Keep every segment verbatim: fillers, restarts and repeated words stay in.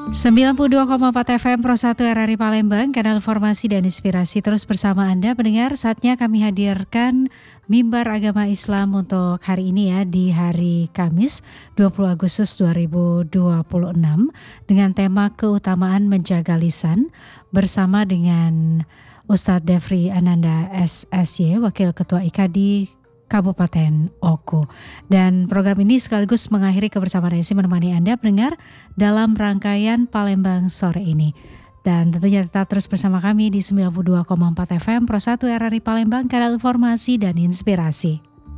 sembilan puluh dua koma empat F M Pro satu R R I Palembang, kanal informasi dan inspirasi terus bersama Anda pendengar. Saatnya kami hadirkan Mimbar Agama Islam untuk hari ini ya, di hari Kamis dua puluh Agustus dua ribu dua puluh enam dengan tema keutamaan menjaga lisan bersama dengan Ustadz Devri Ananda S S Y, Wakil Ketua I K A D I Kabupaten Oku. Dan program ini sekaligus mengakhiri kebersamaan Resi menemani Anda pendengar dalam rangkaian Palembang sore ini. Dan tentunya tetap terus bersama kami di sembilan puluh dua koma empat F M Pro satu R R I Palembang, kanal informasi dan inspirasi.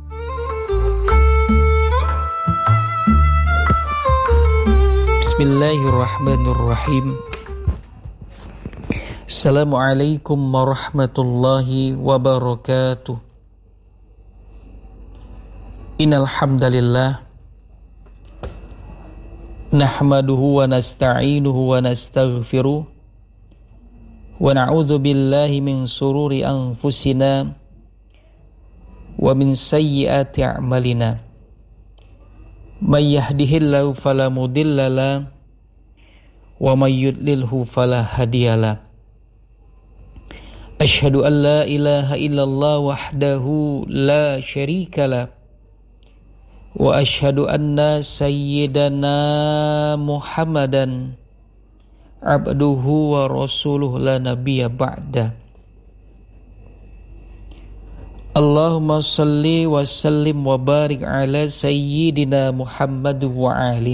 Bismillahirrahmanirrahim. Assalamualaikum warahmatullahi wabarakatuh. Innal hamdalillah nahmaduhu wa nasta'inuhu wa nastaghfiruh wa na'udzu billahi min sururi anfusina wa min sayyiati a'malina. May yahdihillahu fala mudilla lahu wa may yudlilhu fala hadiyalah. Asyhadu an la ilaha illallah wahdahu la syarikalah wa asyhadu anna sayyidana Muhammadan abduhu wa rasuluhu la nabiyya ba'da. Allahumma salli wa sallim wa barik ala sayyidina Muhammad wa alihi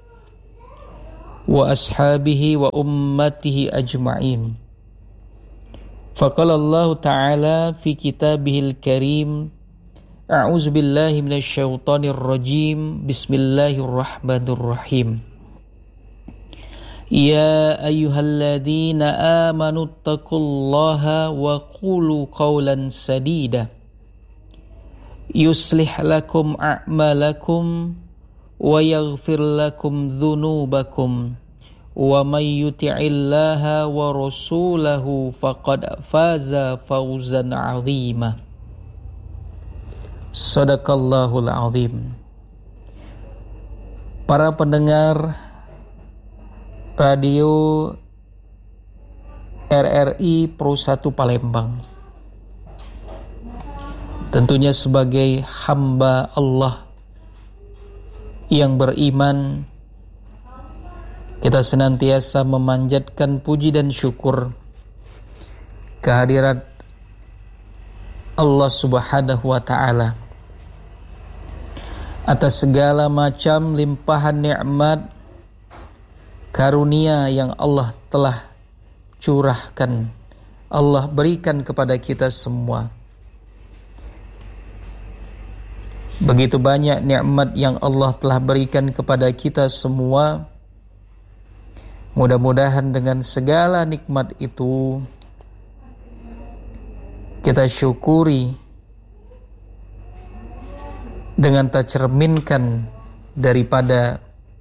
wa ashabihi wa ummatihi ajma'in. Faqala Allah ta'ala fi kitabihil karim, A'udzu billahi minasyaitonir rajim. Bismillahirrahmanirrahim. Ya ayyuhalladzina amanu taqullaha wa qulu qawlan sadida yuslih lakum a'malakum wa yaghfir lakum dhunubakum wa may yuti'illaha wa rasulahu faqad faza fawzan 'azima. Sadaqallahul azim. Para pendengar radio R R I Pro satu Palembang, tentunya sebagai hamba Allah yang beriman, kita senantiasa memanjatkan puji dan syukur kehadirat Allah Subhanahu wa ta'ala atas segala macam limpahan nikmat karunia yang Allah telah curahkan, Allah berikan kepada kita semua. Begitu banyak nikmat yang Allah telah berikan kepada kita semua. Mudah-mudahan dengan segala nikmat itu kita syukuri dengan tercerminkan daripada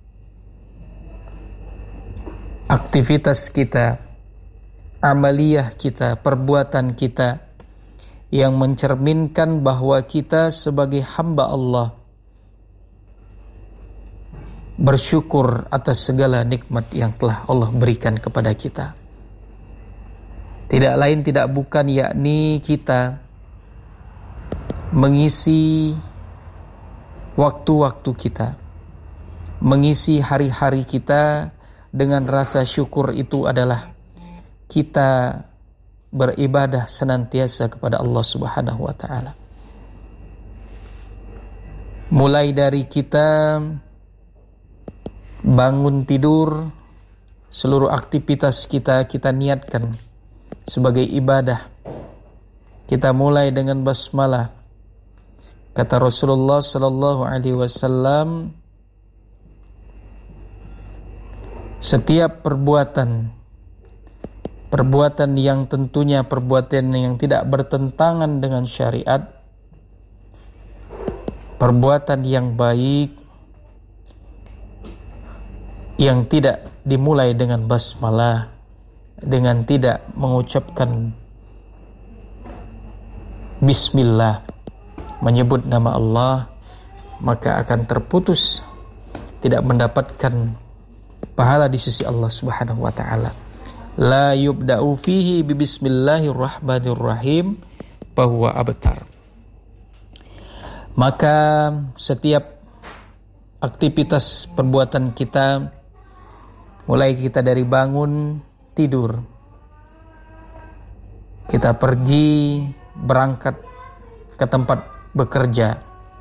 aktivitas kita, amaliyah kita, perbuatan kita yang mencerminkan bahwa kita sebagai hamba Allah bersyukur atas segala nikmat yang telah Allah berikan kepada kita. Tidak lain tidak bukan yakni kita mengisi waktu-waktu kita, mengisi hari-hari kita dengan rasa syukur. Itu adalah kita beribadah senantiasa kepada Allah Subhanahu wa ta'ala. Mulai dari kita bangun tidur, seluruh aktivitas kita kita niatkan sebagai ibadah. Kita mulai dengan basmalah. Kata Rasulullah sallallahu alaihi wasallam, setiap perbuatan perbuatan yang tentunya perbuatan yang tidak bertentangan dengan syariat, perbuatan yang baik yang tidak dimulai dengan basmalah, dengan tidak mengucapkan bismillah, menyebut nama Allah, maka akan terputus, tidak mendapatkan pahala di sisi Allah Subhanahu wa taala. La yubda'u fihi bi bismillahirrahmanirrahim bahwa abtar. Maka setiap aktivitas perbuatan kita, mulai kita dari bangun tidur, kita pergi berangkat ke tempat bekerja,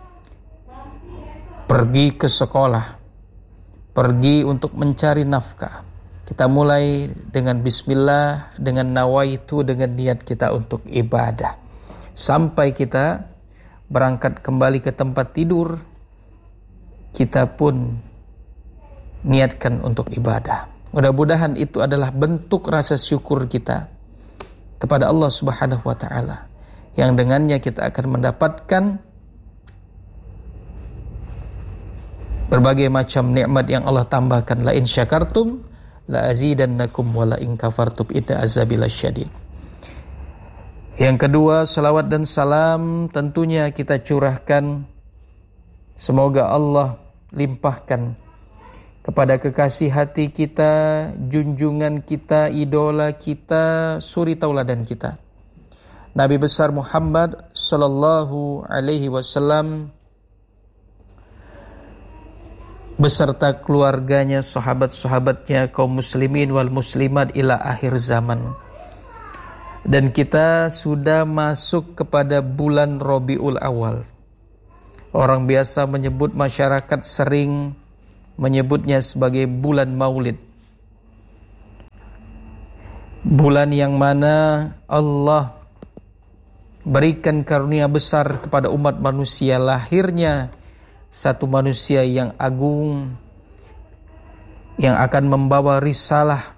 pergi ke sekolah, pergi untuk mencari nafkah, kita mulai dengan bismillah, dengan nawaitu, dengan niat kita untuk ibadah. Sampai kita berangkat kembali ke tempat tidur, kita pun niatkan untuk ibadah. Mudah-mudahan itu adalah bentuk rasa syukur kita kepada Allah Subhanahu wa taala, yang dengannya kita akan mendapatkan berbagai macam nikmat yang Allah tambahkan. La in syakartum la azidannakum wa la in kafartum inna azabi lasyadid. Yang kedua, salawat dan salam tentunya kita curahkan, semoga Allah limpahkan kepada kekasih hati kita, junjungan kita, idola kita, suri tauladan kita, Nabi besar Muhammad sallallahu alaihi wasallam beserta keluarganya, sahabat-sahabatnya, kaum muslimin wal muslimat ila akhir zaman. Dan kita sudah masuk kepada bulan Rabiul Awal. Orang biasa menyebut, masyarakat sering menyebutnya sebagai bulan Maulid. Bulan yang mana Allah berikan karunia besar kepada umat manusia, lahirnya satu manusia yang agung, yang akan membawa risalah,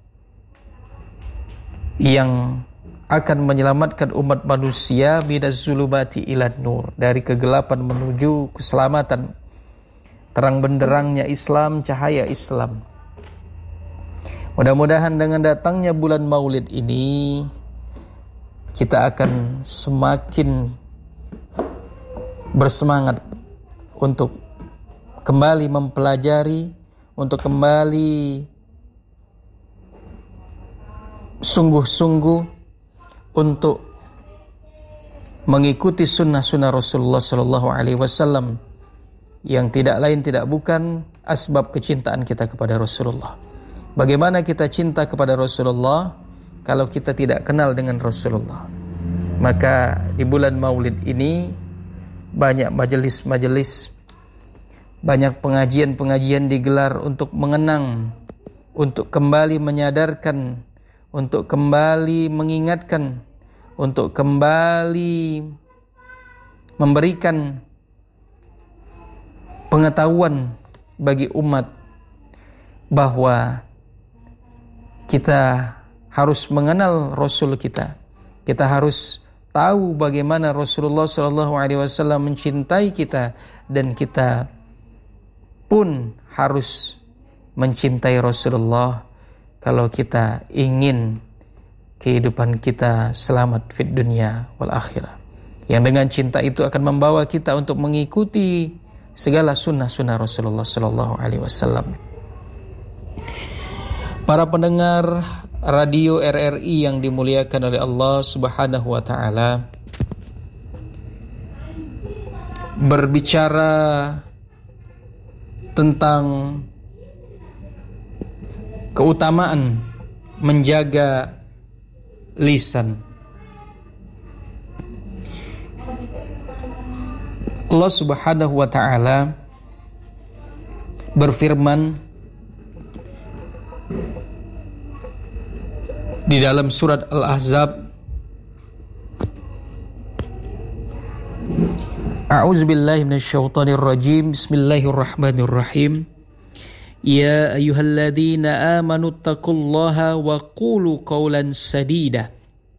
yang akan menyelamatkan umat manusia minaz zulumati ilan nur, dari kegelapan menuju keselamatan, terang benderangnya Islam, cahaya Islam. Mudah-mudahan dengan datangnya bulan Maulid ini, kita akan semakin bersemangat untuk kembali mempelajari, untuk kembali sungguh-sungguh untuk mengikuti sunnah-sunnah Rasulullah Sallallahu Alaihi Wasallam, yang tidak lain tidak bukan asbab kecintaan kita kepada Rasulullah. Bagaimana kita cinta kepada Rasulullah kalau kita tidak kenal dengan Rasulullah? Maka di bulan Maulid ini banyak majelis-majelis, banyak pengajian-pengajian digelar untuk mengenang, untuk kembali menyadarkan, untuk kembali mengingatkan, untuk kembali memberikan pengetahuan bagi umat bahwa kita harus mengenal Rasul kita. Kita harus tahu bagaimana Rasulullah shallallahu alaihi wasallam mencintai kita, dan kita pun harus mencintai Rasulullah kalau kita ingin kehidupan kita selamat fid dunya wal akhirah. Yang dengan cinta itu akan membawa kita untuk mengikuti segala sunnah-sunnah Rasulullah shallallahu alaihi wasallam. Para pendengar radio R R I yang dimuliakan oleh Allah Subhanahu wa taala, berbicara tentang keutamaan menjaga lisan. Allah Subhanahu wa taala berfirman di dalam surat Al-Ahzab, A'udzubillahi minasyaitonir rajim. Bismillahirrahmanirrahim. Ya ayyuhalladzina amanu taqullaha wa qulu qawlan sadida.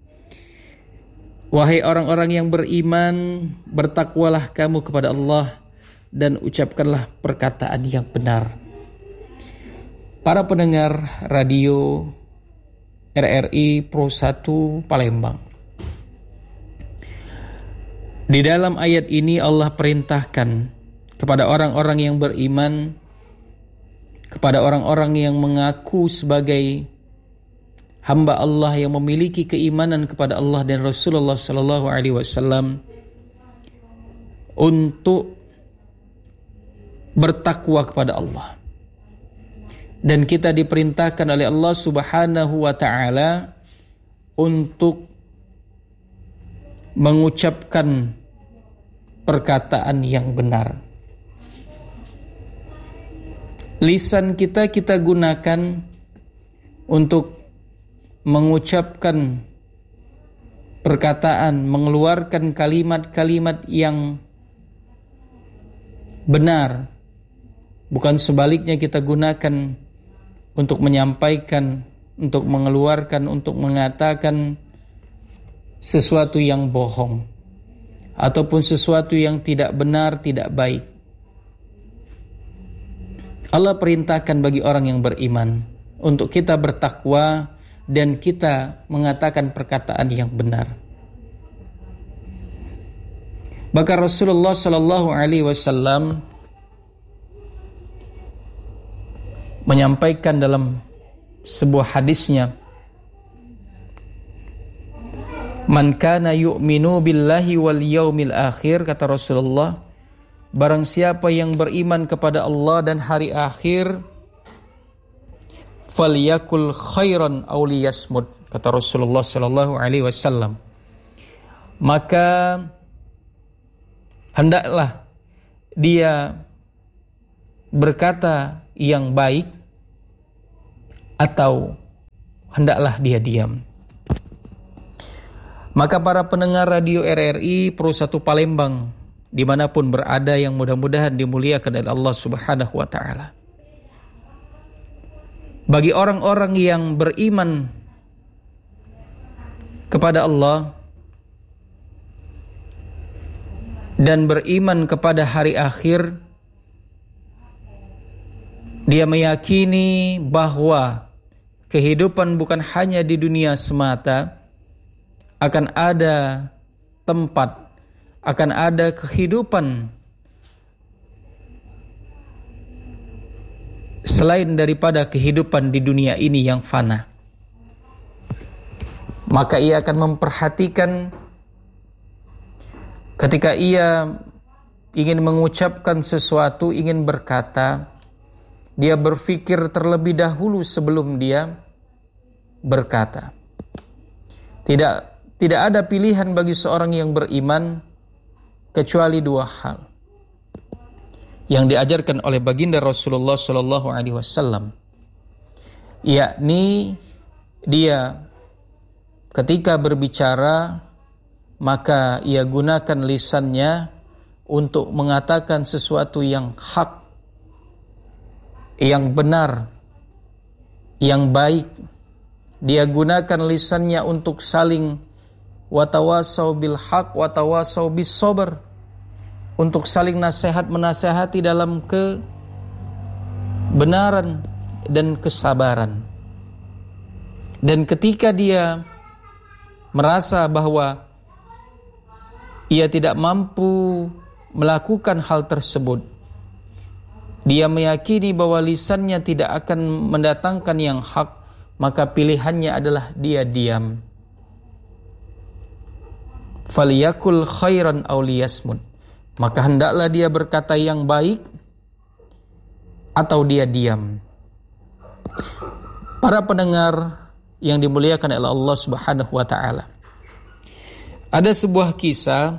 Wahai orang-orang yang beriman, bertakwalah kamu kepada Allah dan ucapkanlah perkataan yang benar. Para pendengar radio R R I Pro satu Palembang, di dalam ayat ini Allah perintahkan kepada orang-orang yang beriman, kepada orang-orang yang mengaku sebagai hamba Allah yang memiliki keimanan kepada Allah dan Rasulullah sallallahu alaihi wasallam untuk bertakwa kepada Allah. Dan kita diperintahkan oleh Allah Subhanahu wa taala untuk mengucapkan perkataan yang benar. Lisan kita kita gunakan untuk mengucapkan perkataan, mengeluarkan kalimat-kalimat yang benar. Bukan sebaliknya kita gunakan untuk menyampaikan, untuk mengeluarkan, untuk mengatakan sesuatu yang bohong ataupun sesuatu yang tidak benar, tidak baik. Allah perintahkan bagi orang yang beriman untuk kita bertakwa dan kita mengatakan perkataan yang benar. Bahkan Rasulullah sallallahu alaihi wasallam menyampaikan dalam sebuah hadisnya, "Man kana yu'minu billahi wal yaumil akhir," kata Rasulullah, barang siapa yang beriman kepada Allah dan hari akhir, falyakul khairan aw liyasmut, kata Rasulullah sallallahu alaihi wasallam, maka hendaklah dia berkata yang baik atau hendaklah dia diam. Maka para pendengar radio R R I Pro satu Palembang dimanapun berada yang mudah-mudahan dimuliakan oleh Allah Subhanahu wa ta'ala, bagi orang-orang yang beriman kepada Allah dan beriman kepada hari akhir, dia meyakini bahwa kehidupan bukan hanya di dunia semata, akan ada tempat, akan ada kehidupan selain daripada kehidupan di dunia ini yang fana. Maka ia akan memperhatikan ketika ia ingin mengucapkan sesuatu, ingin berkata, dia berpikir terlebih dahulu sebelum dia berkata. Tidak tidak ada pilihan bagi seorang yang beriman kecuali dua hal yang diajarkan oleh baginda Rasulullah sallallahu alaihi wasallam, yakni dia ketika berbicara maka ia gunakan lisannya untuk mengatakan sesuatu yang hak, yang benar, yang baik. Dia gunakan lisannya untuk saling watawasau bil haq watawasau bis sabr, untuk saling nasihat menasihati dalam kebenaran dan kesabaran. Dan ketika dia merasa bahwa ia tidak mampu melakukan hal tersebut, dia meyakini bahwa lisannya tidak akan mendatangkan yang hak, maka pilihannya adalah dia diam. Falyakul khairan aw liyasmut, maka hendaklah dia berkata yang baik atau dia diam. Para pendengar yang dimuliakan oleh Allah Subhanahu wa taala, ada sebuah kisah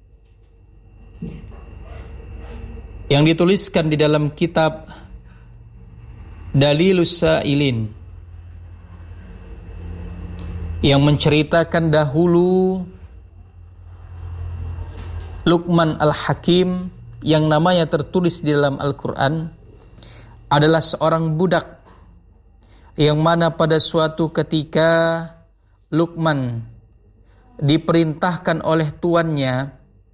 yang dituliskan di dalam kitab Dalilus Sa'ilin yang menceritakan dahulu Luqman Al-Hakim yang namanya tertulis di dalam Al-Quran adalah seorang budak yang mana pada suatu ketika Luqman diperintahkan oleh tuannya,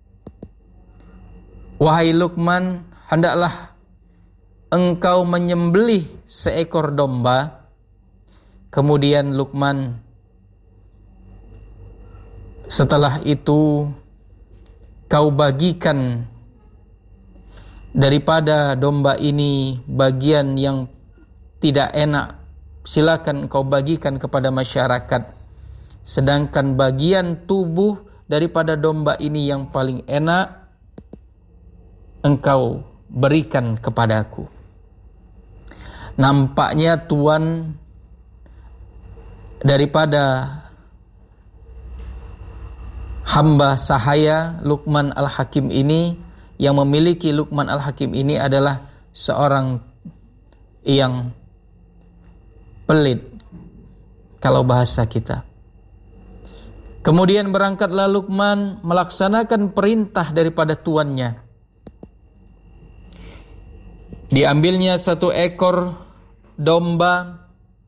"Wahai Luqman, hendaklah engkau menyembelih seekor domba." Kemudian Luqman setelah itu kau bagikan daripada domba ini bagian yang tidak enak, silakan engkau bagikan kepada masyarakat. Sedangkan bagian tubuh daripada domba ini yang paling enak, engkau berikan kepadaku. Nampaknya tuan daripada hamba sahaya Luqman Al-Hakim ini, yang memiliki Luqman Al-Hakim ini adalah seorang yang pelit kalau bahasa kita. Kemudian berangkatlah Luqman melaksanakan perintah daripada tuannya. Diambilnya satu ekor domba,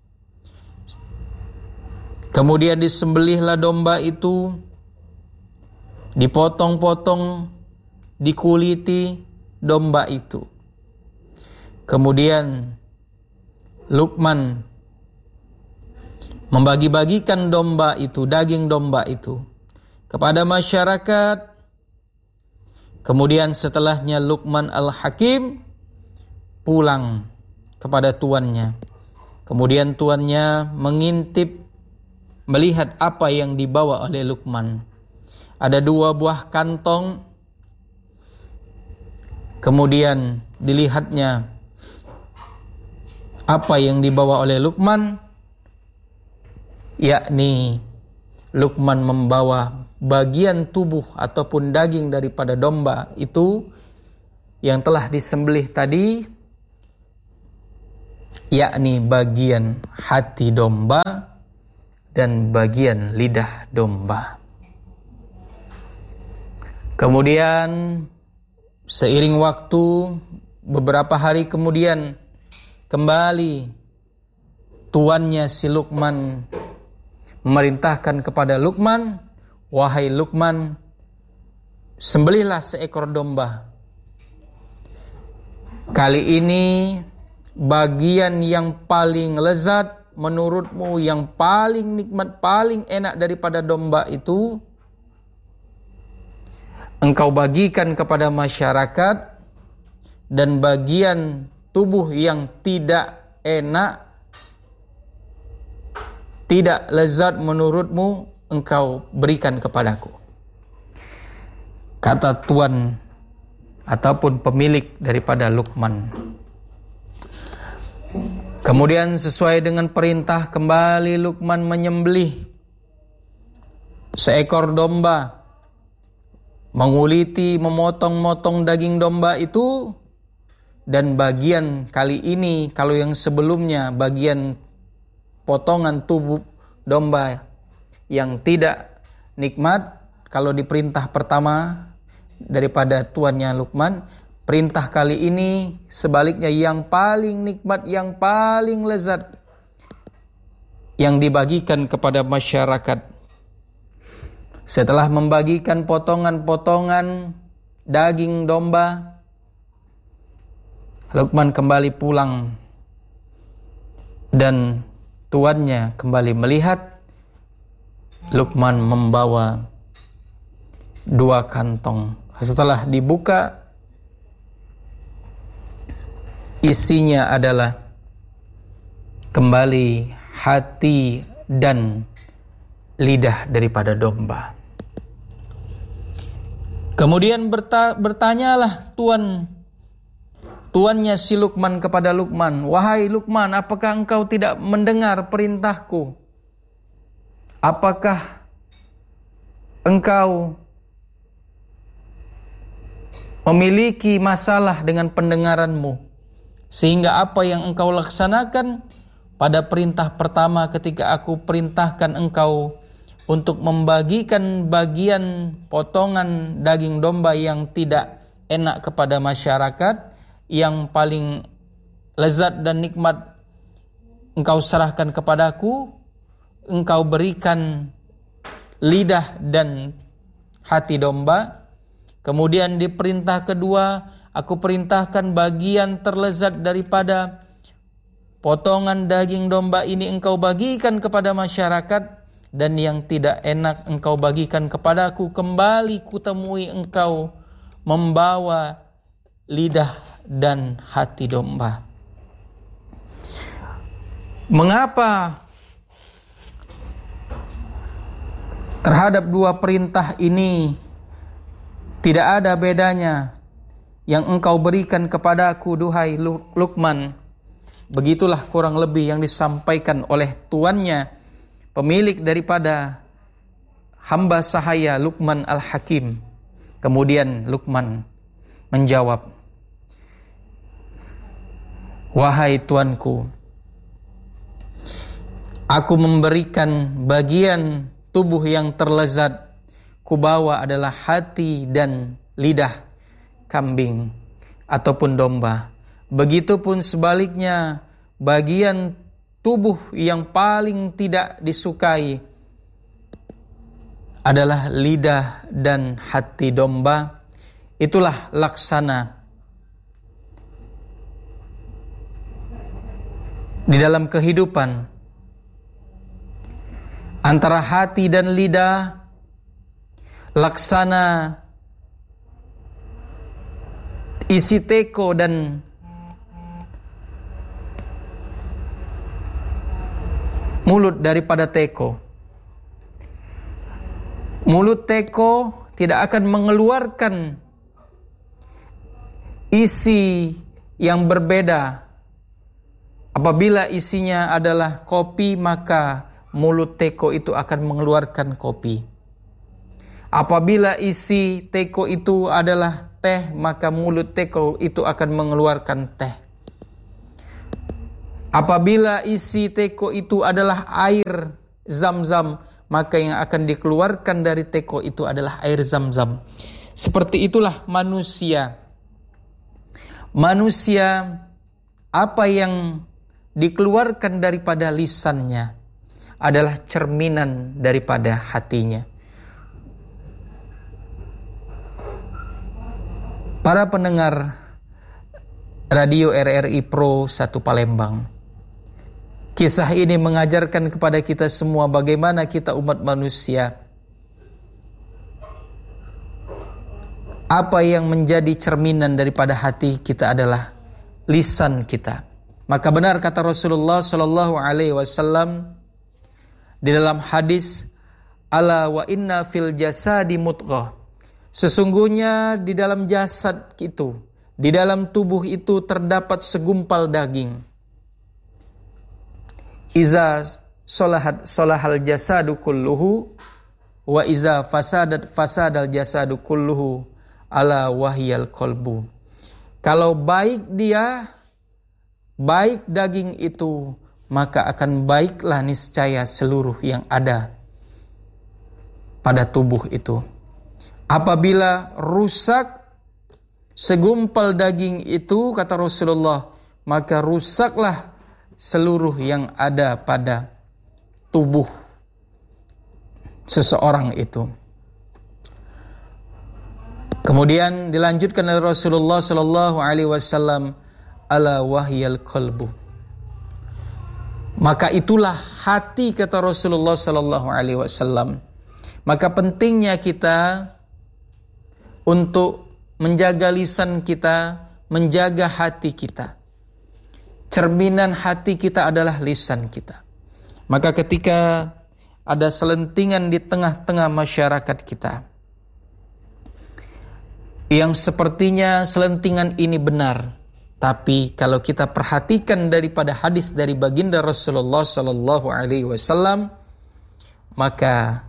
kemudian disembelihlah domba itu, dipotong-potong, dikuliti domba itu. Kemudian Luqman membagi-bagikan domba itu, daging domba itu kepada masyarakat. Kemudian setelahnya Luqman Al-Hakim pulang kepada tuannya. Kemudian tuannya mengintip, melihat apa yang dibawa oleh Luqman. Ada dua buah kantong. Kemudian dilihatnya apa yang dibawa oleh Luqman, yakni Luqman membawa bagian tubuh ataupun daging daripada domba itu yang telah disembelih tadi, yakni bagian hati domba dan bagian lidah domba. Kemudian seiring waktu, beberapa hari kemudian, kembali tuannya si Luqman memerintahkan kepada Luqman, wahai Luqman, sembelihlah seekor domba. Kali ini bagian yang paling lezat menurutmu, yang paling nikmat, paling enak daripada domba itu, engkau bagikan kepada masyarakat. Dan bagian tubuh yang tidak enak, tidak lezat menurutmu, engkau berikan kepadaku. Kata tuan ataupun pemilik daripada Luqman. Kemudian sesuai dengan perintah, kembali Luqman menyembelih seekor domba, menguliti, memotong-motong daging domba itu. Dan bagian kali ini, kalau yang sebelumnya bagian potongan tubuh domba yang tidak nikmat, kalau di perintah pertama daripada tuannya Luqman, perintah kali ini sebaliknya yang paling nikmat, yang paling lezat, yang dibagikan kepada masyarakat. Setelah membagikan potongan-potongan daging domba, Luqman kembali pulang dan tuannya kembali melihat Luqman membawa dua kantong. Setelah dibuka, isinya adalah kembali hati dan lidah daripada domba. Kemudian berta- bertanyalah tuan Tuannya si Luqman kepada Luqman, wahai Luqman, apakah engkau tidak mendengar perintahku? Apakah engkau memiliki masalah dengan pendengaranmu, sehingga apa yang engkau laksanakan pada perintah pertama ketika aku perintahkan engkau untuk membagikan bagian potongan daging domba yang tidak enak kepada masyarakat, yang paling lezat dan nikmat engkau serahkan kepadaku, engkau berikan lidah dan hati domba. Kemudian di perintah kedua, aku perintahkan bagian terlezat daripada potongan daging domba ini engkau bagikan kepada masyarakat, dan yang tidak enak engkau bagikan kepadaku. Kembali kutemui engkau membawa lidah dan hati domba. Mengapa terhadap dua perintah ini tidak ada bedanya yang engkau berikan kepadaku, duhai Luqman? Begitulah kurang lebih yang disampaikan oleh tuannya, pemilik daripada hamba sahaya Luqman Al-Hakim. Kemudian Luqman menjawab, wahai tuanku, aku memberikan bagian tubuh yang terlezat, kubawa adalah hati dan lidah kambing ataupun domba. Begitupun sebaliknya, bagian tubuh yang paling tidak disukai adalah lidah dan hati domba. Itulah laksana di dalam kehidupan antara hati dan lidah, laksana isi teko dan mulut daripada teko. Mulut teko tidak akan mengeluarkan isi yang berbeda. Apabila isinya adalah kopi, maka mulut teko itu akan mengeluarkan kopi. Apabila isi teko itu adalah teh, maka mulut teko itu akan mengeluarkan teh. Apabila isi teko itu adalah air zam-zam, maka yang akan dikeluarkan dari teko itu adalah air zam-zam. Seperti itulah manusia. Manusia, apa yang dikeluarkan daripada lisannya adalah cerminan daripada hatinya. Para pendengar Radio R R I Pro satu Palembang, kisah ini mengajarkan kepada kita semua bagaimana kita umat manusia, apa yang menjadi cerminan daripada hati kita adalah lisan kita. Maka benar kata Rasulullah Sallallahu Alaihi Wasallam di dalam hadis, ala wa inna fil jasadi mudghah. Sesungguhnya di dalam jasad itu, di dalam tubuh itu terdapat segumpal daging. Iza solahat solahal jasadu kulluhu wa iza fasadat fasadal jasadu kulluhu ala wahyal qalbu. Kalau baik dia, baik daging itu, maka akan baiklah niscaya seluruh yang ada pada tubuh itu. Apabila rusak segumpal daging itu, kata Rasulullah, maka rusaklah seluruh yang ada pada tubuh seseorang itu. Kemudian dilanjutkan oleh Rasulullah Sallallahu Alaihi Wasallam, ala wahyal qalbu. Maka itulah hati, kata Rasulullah Sallallahu Alaihi Wasallam. Maka pentingnya kita untuk menjaga lisan kita, menjaga hati kita. Cerminan hati kita adalah lisan kita. Maka ketika ada selentingan di tengah-tengah masyarakat kita, yang sepertinya selentingan ini benar, tapi kalau kita perhatikan daripada hadis dari baginda Rasulullah Sallallahu Alaihi Wasallam, maka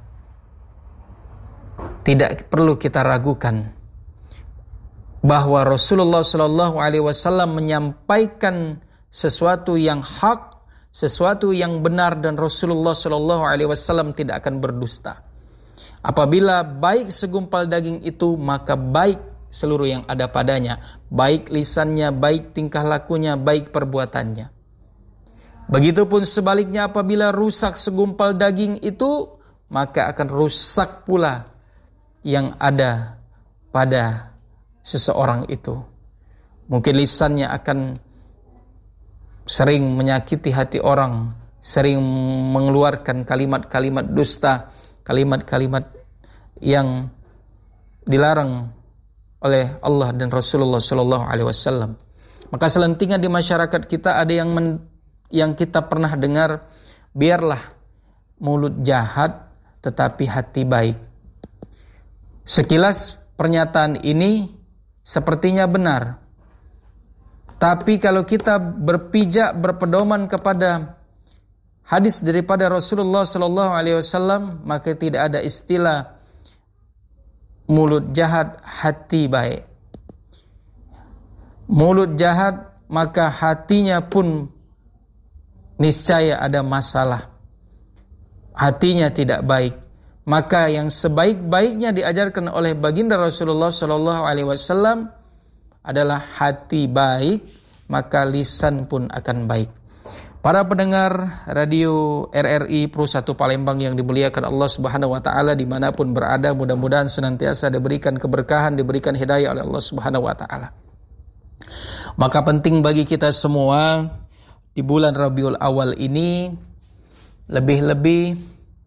tidak perlu kita ragukan bahwa Rasulullah Sallallahu Alaihi Wasallam menyampaikan sesuatu yang hak, sesuatu yang benar, dan Rasulullah Sallallahu Alaihi Wasallam tidak akan berdusta. Apabila baik segumpal daging itu, maka baik seluruh yang ada padanya, baik lisannya, baik tingkah lakunya, baik perbuatannya. Begitupun sebaliknya, apabila rusak segumpal daging itu, maka akan rusak pula yang ada pada seseorang itu. Mungkin lisannya akan sering menyakiti hati orang, sering mengeluarkan kalimat-kalimat dusta, kalimat-kalimat yang dilarang oleh Allah dan Rasulullah Sallallahu Alaihi Wasallam. Maka selentingan di masyarakat kita ada yang men, yang kita pernah dengar, biarlah mulut jahat tetapi hati baik. Sekilas pernyataan ini sepertinya benar. Tapi kalau kita berpijak berpedoman kepada hadis daripada Rasulullah sallallahu alaihi wasallam, maka tidak ada istilah mulut jahat, hati baik. Mulut jahat, maka hatinya pun niscaya ada masalah. Hatinya tidak baik. Maka yang sebaik-baiknya diajarkan oleh baginda Rasulullah sallallahu alaihi wasallam adalah hati baik, maka lisan pun akan baik. Para pendengar radio R R I Pro satu Palembang yang dimuliakan Allah Subhanahu wa taala dimanapun berada, mudah-mudahan senantiasa diberikan keberkahan, diberikan hidayah oleh Allah Subhanahu wa taala. Maka penting bagi kita semua di bulan Rabiul Awal ini lebih-lebih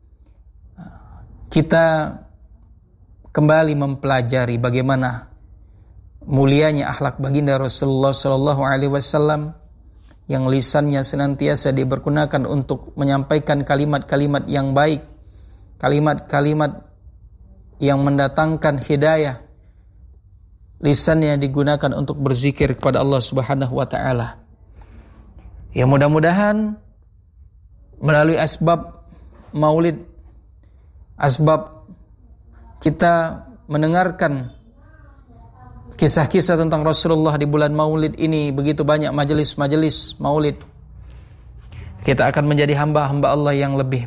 kita kembali mempelajari bagaimana mulianya akhlak baginda Rasulullah sallallahu alaihi wasallam, yang lisannya senantiasa dipergunakan untuk menyampaikan kalimat-kalimat yang baik, kalimat-kalimat yang mendatangkan hidayah. Lisannya digunakan untuk berzikir kepada Allah Subhanahu wa taala. Ya, mudah-mudahan melalui asbab maulid, asbab kita mendengarkan kisah-kisah tentang Rasulullah di bulan Maulid ini, begitu banyak majelis-majelis Maulid, kita akan menjadi hamba-hamba Allah yang lebih